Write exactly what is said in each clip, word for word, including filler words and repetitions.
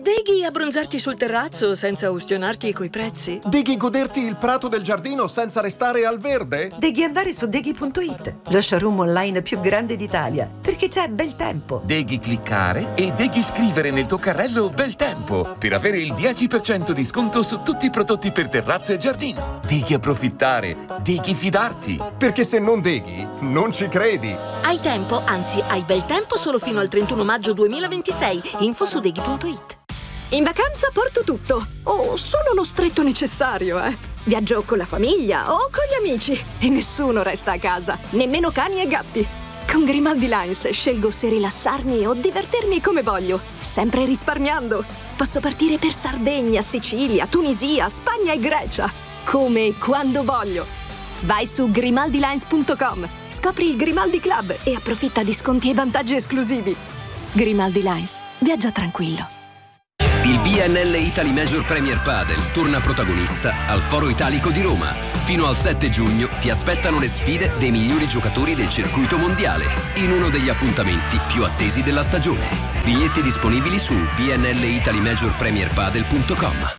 Deghi abbronzarti sul terrazzo senza ustionarti coi prezzi? Deghi goderti il prato del giardino senza restare al verde? Deghi andare su deghi punto it, lo showroom online più grande d'Italia, perché c'è bel tempo. Deghi cliccare e Deghi scrivere nel tuo carrello bel tempo per avere il dieci per cento di sconto su tutti i prodotti per terrazzo e giardino. Deghi approfittare, Deghi fidarti. Perché se non Deghi, non ci credi. Hai tempo, anzi hai bel tempo solo fino al trentuno maggio duemilaventisei. Info su deghi punto it. In vacanza porto tutto, o solo lo stretto necessario, eh. Viaggio con la famiglia o con gli amici e nessuno resta a casa, nemmeno cani e gatti. Con Grimaldi Lines scelgo se rilassarmi o divertirmi come voglio, sempre risparmiando. Posso partire per Sardegna, Sicilia, Tunisia, Spagna e Grecia, come e quando voglio. Vai su grimaldi lines punto com, scopri il Grimaldi Club e approfitta di sconti e vantaggi esclusivi. Grimaldi Lines, viaggia tranquillo. Il B N L Italy Major Premier Padel torna protagonista al Foro Italico di Roma. Fino al sette giugno ti aspettano le sfide dei migliori giocatori del circuito mondiale in uno degli appuntamenti più attesi della stagione. Biglietti disponibili su b n l italy major premier padel punto com.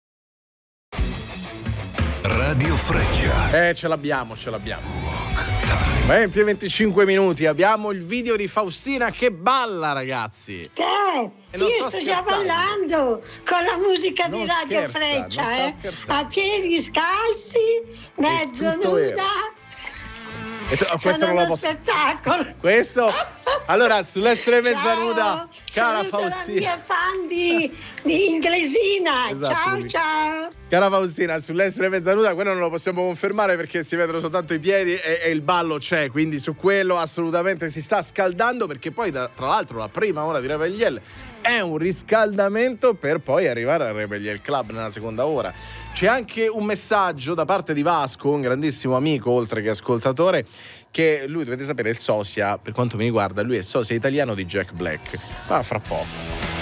Radio Freccia. Eh, ce l'abbiamo, ce l'abbiamo. venti e venticinque minuti, abbiamo il video di Faustina che balla, ragazzi. Ste, io sto già ballando con la musica Non di Radio scherza, Freccia, non sta eh. scherzando. A piedi scalzi, mezzo tutto nuda. E tu- questo Sono non lo uno posso. spettacolo. Questo. Allora, sull'essere mezza Ciao, nuda, cara saluto la Faustina. mia fan di, di Inglesina. Esatto, ciao, quindi- ciao. Cara Faustina, sull'essere mezza nuda, quello non lo possiamo confermare perché si vedono soltanto i piedi e, e il ballo c'è, quindi su quello assolutamente si sta scaldando, perché poi da- tra l'altro la prima ora di Rebelliel è un riscaldamento per poi arrivare al Rebelliel Club nella seconda ora. C'è anche un messaggio da parte di Vasco, un grandissimo amico oltre che ascoltatore, che lui, dovete sapere, è il sosia, per quanto mi riguarda, lui è sosia italiano di Jack Black. Ma fra poco.